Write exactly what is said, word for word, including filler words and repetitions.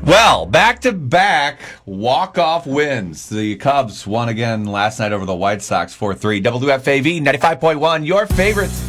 Well, back-to-back walk-off wins. The Cubs won again last night over the White Sox four three. W F A V ninety-five point one, your favorite